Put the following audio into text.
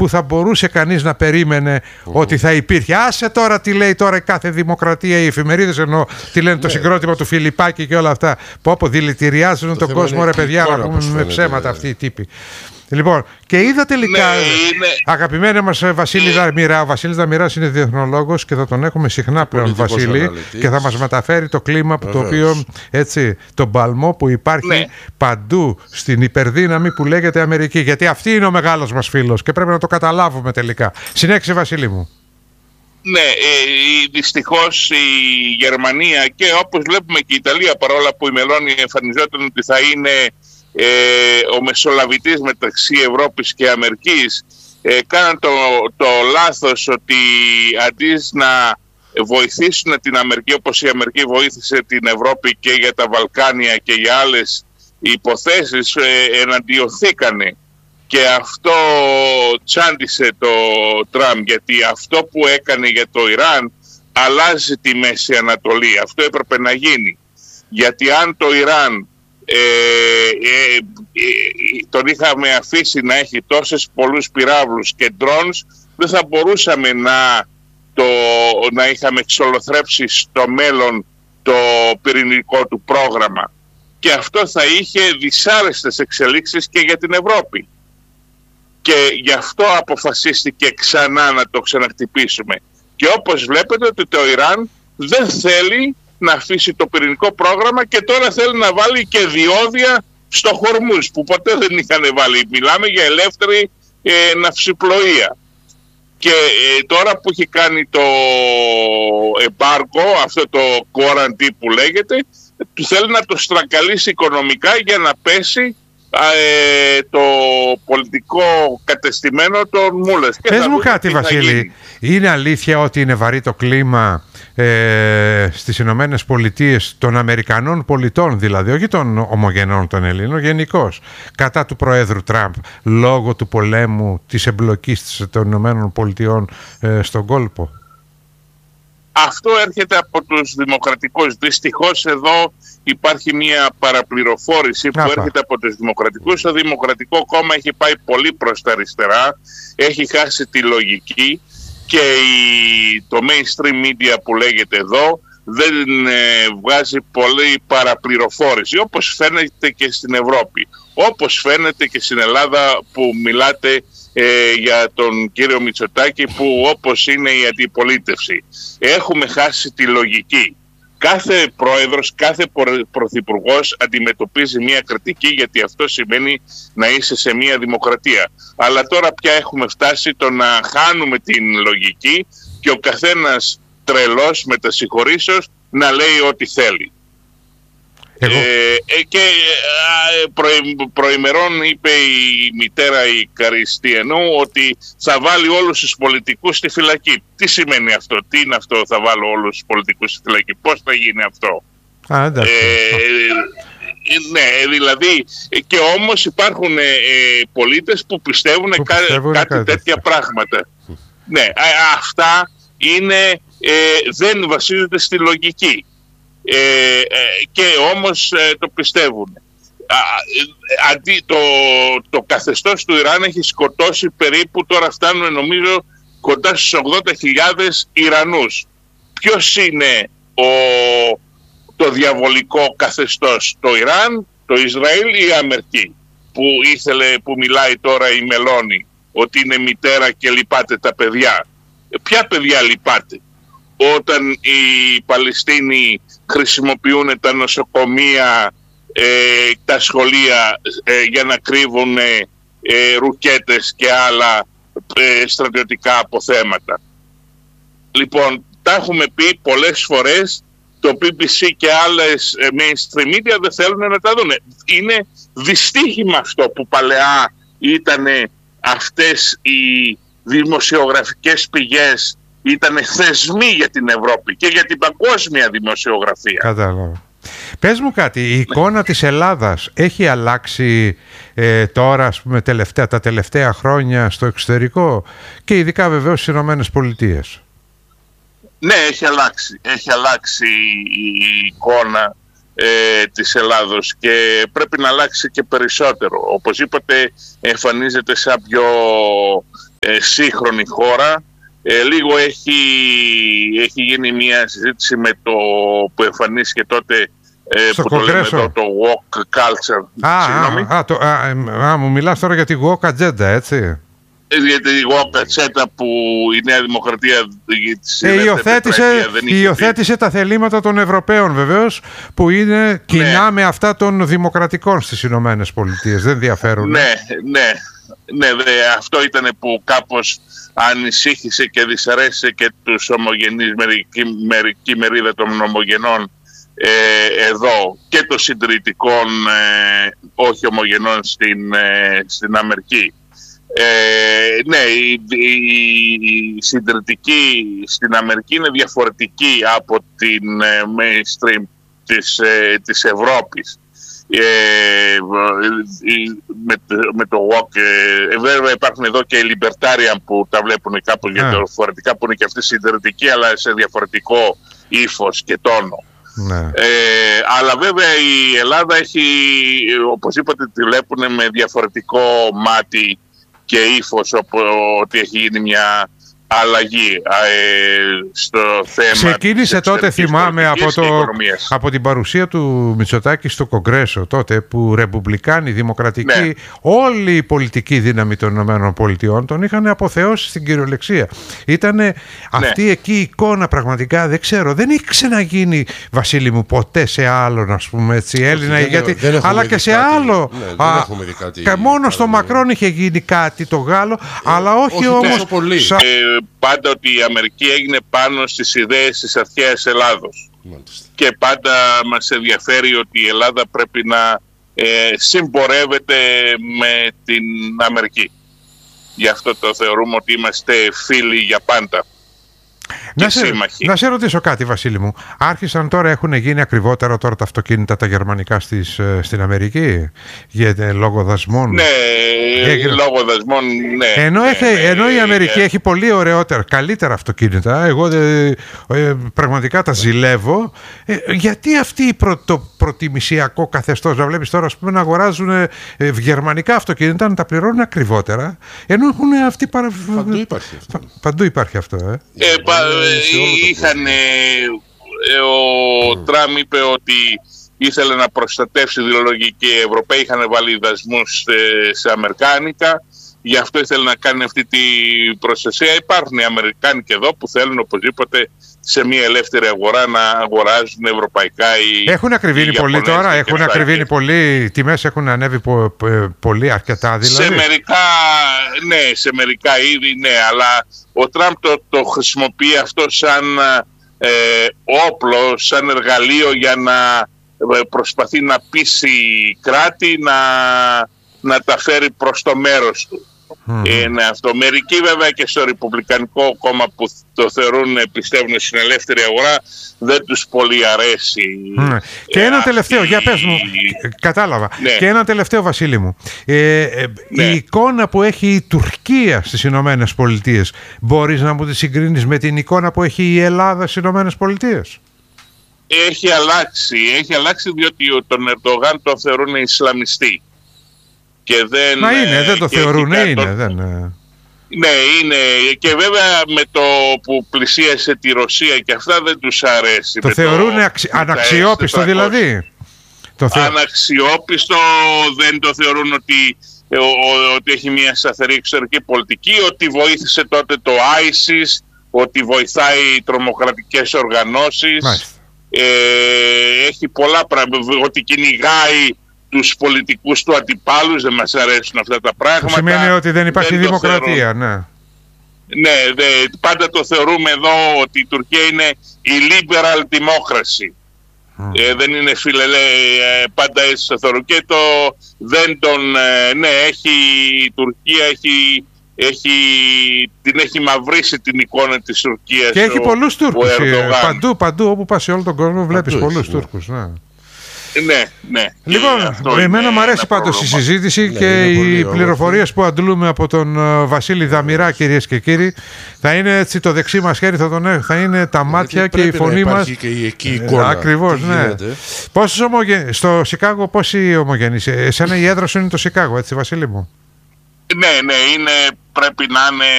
που θα μπορούσε κανείς να περίμενε ότι θα υπήρχε. Άσε τώρα τι λέει τώρα κάθε δημοκρατία, οι εφημερίδες εννοώ, τι λένε το συγκρότημα του Φιλιππάκη και όλα αυτά. Πω δηλητηριάζουν τον κόσμο, ρε παιδιά, να πούμε με ψέματα αυτοί οι τύποι. Λοιπόν, και είδα τελικά, αγαπημένοι μας Βασίλη Δαμηρά, ο Βασίλης Δαμηράς είναι διεθνολόγος και θα τον έχουμε συχνά πλέον, Βασίλη, και θα μας μεταφέρει το κλίμα το οποίο, έτσι, τον παλμό που υπάρχει παντού στην υπερδύναμη που λέγεται Αμερική, γιατί αυτή είναι ο μεγάλος μας φίλος και πρέπει να το καταλάβουμε τελικά. Συνέχισε, Βασίλη μου. Ναι, δυστυχώς η Γερμανία και όπως βλέπουμε και η Ιταλία, παρόλα που η Μελώνη εμφανιζόταν ότι θα είναι ο μεσολαβητής μεταξύ Ευρώπης και Αμερικής, κάναν το λάθος ότι αντί να βοηθήσουν την Αμερική όπως η Αμερική βοήθησε την Ευρώπη και για τα Βαλκάνια και για άλλες υποθέσεις, εναντιωθήκανε. Και αυτό τσάντισε το Τραμπ, γιατί αυτό που έκανε για το Ιράν αλλάζει τη Μέση Ανατολή. Αυτό έπρεπε να γίνει. Γιατί αν το Ιράν τον είχαμε αφήσει να έχει τόσες πολλούς πυράβλους και drones, δεν θα μπορούσαμε να είχαμε εξολοθρέψει στο μέλλον το πυρηνικό του πρόγραμμα. Και αυτό θα είχε δυσάρεστες εξελίξεις και για την Ευρώπη. Και γι' αυτό αποφασίστηκε ξανά να το ξαναχτυπήσουμε. Και όπως βλέπετε ότι το Ιράν δεν θέλει να αφήσει το πυρηνικό πρόγραμμα και τώρα θέλει να βάλει και διόδια στο Χορμούζ που ποτέ δεν είχαν βάλει. Μιλάμε για ελεύθερη ναυσιπλοεία. Και τώρα που έχει κάνει το εμπάργκο, αυτό το quarantine που λέγεται, του θέλει να το στραγγαλίσει οικονομικά για να πέσει το πολιτικό κατεστημένο των Μούλες. Πες μου κάτι, Βασίλη, είναι αλήθεια ότι είναι βαρύ το κλίμα στις Ηνωμένες Πολιτείες των Αμερικανών πολιτών, δηλαδή όχι των ομογενών των Ελλήνων, γενικώς, κατά του Προέδρου Τραμπ λόγω του πολέμου, της εμπλοκής των Ηνωμένων Πολιτειών στον κόλπο? Αυτό έρχεται από τους δημοκρατικούς. Δυστυχώς εδώ υπάρχει μια παραπληροφόρηση που έρχεται από τους δημοκρατικούς. Το Δημοκρατικό Κόμμα έχει πάει πολύ προς τα αριστερά, έχει χάσει τη λογική και το mainstream media που λέγεται εδώ δεν βγάζει πολύ παραπληροφόρηση, όπως φαίνεται και στην Ευρώπη, όπως φαίνεται και στην Ελλάδα που μιλάτε για τον κύριο Μητσοτάκη, που όπως είναι η αντιπολίτευση. Έχουμε χάσει τη λογική. Κάθε πρόεδρος, κάθε πρωθυπουργός αντιμετωπίζει μια κριτική, γιατί αυτό σημαίνει να είσαι σε μια δημοκρατία. Αλλά τώρα πια έχουμε φτάσει το να χάνουμε την λογική και ο καθένας τρελός με τα συγχωρήσεως να λέει ό,τι θέλει. Και προημερών είπε η μητέρα η Καριστιανού ότι θα βάλει όλους τους πολιτικούς στη φυλακή. Τι σημαίνει αυτό, τι είναι αυτό, θα βάλω όλους τους πολιτικούς στη φυλακή, πώς θα γίνει αυτό? Ναι, δηλαδή, και όμως υπάρχουν πολίτες που πιστεύουν κάτι τέτοια πράγματα. Ναι, αυτά είναι, δεν βασίζονται στη λογική. Και όμως το πιστεύουν. Το καθεστώς του Ιράν έχει σκοτώσει περίπου, τώρα φτάνουν νομίζω κοντά στους 80.000 Ιρανούς. Ποιος είναι το διαβολικό καθεστώς? Το Ιράν, το Ισραήλ ή η Αμερική που μιλάει τώρα η Μελώνη ότι είναι μητέρα και λυπάται τα παιδιά? Ποια παιδιά λυπάται? Όταν οι Παλαιστίνοι χρησιμοποιούν τα νοσοκομεία, τα σχολεία για να κρύβουν ρουκέτες και άλλα στρατιωτικά αποθέματα. Λοιπόν, τα έχουμε πει πολλές φορές, το BBC και άλλες mainstream media δεν θέλουν να τα δουν. Είναι δυστύχημα αυτό που παλαιά ήταν αυτές οι δημοσιογραφικές πηγές, ήταν θεσμοί για την Ευρώπη και για την παγκόσμια δημοσιογραφία. Κατάλαβα. Πες μου κάτι, η εικόνα της Ελλάδας έχει αλλάξει τώρα, ας πούμε, τα τελευταία χρόνια στο εξωτερικό και ειδικά βεβαίως στις Ηνωμένες Πολιτείες? Ναι, έχει αλλάξει. Έχει αλλάξει η εικόνα της Ελλάδος και πρέπει να αλλάξει και περισσότερο. Οπωσδήποτε εμφανίζεται σαν πιο σύγχρονη χώρα. Λίγο έχει γίνει μια συζήτηση με το που εμφανίστηκε τότε στο που Κογκρέσο. το λέμε εδώ, το woke culture. Μου μιλάς τώρα για τη woke agenda, έτσι. Για τη woke agenda που η Νέα Δημοκρατία υιοθέτησε τα θελήματα των Ευρωπαίων, βεβαίως, που είναι κοινά με αυτά των δημοκρατικών στις Ηνωμένες Πολιτείες. Δεν διαφέρουν. Ναι, αυτό ήταν που κάπως ανησύχησε και δυσαρέστησε και τους ομογενείς, μερική μερίδα των ομογενών εδώ και των συντηρητικών όχι ομογενών στην Αμερική. Η συντηρητική στην Αμερική είναι διαφορετική από την mainstream της Ευρώπης. Με το walk βέβαια υπάρχουν εδώ και οι libertarian που τα βλέπουν κάπως διαφορετικά, που είναι και αυτοί συντηρητικοί αλλά σε διαφορετικό ύφος και τόνο. Αλλά βέβαια η Ελλάδα έχει, οπωσδήποτε τη βλέπουν με διαφορετικό μάτι και ύφος, ότι έχει γίνει μια αλλαγή στο θέμα. Ξεκίνησε τότε, θυμάμαι, από την παρουσία του Μητσοτάκη στο Κογκρέσο τότε, που ρεπουμπλικάνοι, δημοκρατικοί, όλη η πολιτική δύναμη των ΗΠΑ τον είχαν αποθεώσει στην κυριολεξία. Ήτανε αυτή εκεί η εικόνα, πραγματικά δεν ξέρω, δεν έχει ξαναγίνει, Βασίλη μου, ποτέ σε άλλον, ας πούμε, έτσι, Έλληνα ηγέτη, αλλά και σε άλλο. Μόνο στο Μακρόν είχε γίνει κάτι το Γάλλο, αλλά όχι όμως. Πάντα ότι η Αμερική έγινε πάνω στις ιδέες της αρχαίας Ελλάδος. Και πάντα μας ενδιαφέρει ότι η Ελλάδα πρέπει να συμπορεύεται με την Αμερική. Γι' αυτό το θεωρούμε ότι είμαστε φίλοι για πάντα. Να σε ρωτήσω κάτι, Βασίλη μου. Άρχισαν τώρα, έχουν γίνει ακριβότερα τώρα τα αυτοκίνητα τα γερμανικά στην Αμερική λόγω δασμών? Ναι, λόγω δασμών, ναι. Ενώ η Αμερική έχει πολύ ωραιότερα, καλύτερα αυτοκίνητα, εγώ πραγματικά τα ζηλεύω. Γιατί αυτή το προτιμησιακό καθεστώς, να βλέπεις τώρα, ας πούμε, να αγοράζουν γερμανικά αυτοκίνητα, να τα πληρώνουν ακριβότερα, ενώ έχουν αυτή παντού υπάρχει αυτό. Ο Τραμπ είπε ότι ήθελε να προστατεύσει ιδεολογική. Οι Ευρωπαίοι είχαν βάλει δασμούς σε αμερικάνικα, γι' αυτό ήθελε να κάνει αυτή την προστασία. Υπάρχουν οι Αμερικάνοι και εδώ που θέλουν οπωσδήποτε σε μια ελεύθερη αγορά να αγοράζουν ευρωπαϊκά. Έχουν ακριβήνει πολύ τώρα, έχουν ακριβήνει πολύ, οι τιμές έχουν ανέβει πολύ, αρκετά δηλαδή. Σε μερικά είδη, ναι, αλλά ο Τραμπ το χρησιμοποιεί αυτό σαν όπλο, σαν εργαλείο για να προσπαθεί να πείσει κράτη να τα φέρει προς το μέρος του. Είναι αυτό. Μερικοί βέβαια και στο Ρεπουμπλικανικό κόμμα που το θεωρούν, πιστεύουν στην ελεύθερη αγορά, δεν τους πολύ αρέσει. Και ένα τελευταίο, για πες μου, κατάλαβα. Και ένα τελευταίο, Βασίλη μου. Η εικόνα που έχει η Τουρκία στις Ηνωμένες Πολιτείες, μπορείς να μου τη συγκρίνεις με την εικόνα που έχει η Ελλάδα στις Ηνωμένες Πολιτείες? Έχει αλλάξει διότι τον Ερντογάν τον θεωρούν Ισλαμιστή. Και δεν το θεωρούν, Ναι, είναι. Και βέβαια με το που πλησίασε τη Ρωσία και αυτά δεν τους αρέσει. Το θεωρούν αναξιόπιστο δηλαδή. Αναξιόπιστο, δεν το θεωρούν ότι έχει μια σταθερή εξωτερική πολιτική, ότι βοήθησε τότε το ISIS, ότι βοηθάει τρομοκρατικές οργανώσεις. Έχει πολλά πράγματα, ότι κυνηγάει τους πολιτικούς του αντιπάλους, δεν μας αρέσουν αυτά τα πράγματα. Σημαίνει ότι δεν υπάρχει δημοκρατία, πάντα το θεωρούμε εδώ ότι η Τουρκία είναι η liberal democracy. Δεν είναι πάντα έτσι το θεωρούν. Και η Τουρκία την έχει μαυρίσει την εικόνα της Τουρκίας. Και έχει πολλούς Τούρκους. Παντού όπου πας σε όλο τον κόσμο βλέπεις πολλούς Τούρκους. Ναι. Λοιπόν, εμένα μου αρέσει πάντως η συζήτηση και οι πληροφορίες που αντλούμε από τον Βασίλη Δαμηρά, κυρίες και κύριοι. Θα είναι έτσι το δεξί μας χέρι, θα είναι τα μάτια και η φωνή μας. Και η εκεί εικόνα. Ακριβώς, ναι. Στο Σικάγο πόσοι ομογενείς? Εσένα η έδρα σου είναι το Σικάγο, έτσι, Βασίλη μου? Ναι, πρέπει να είναι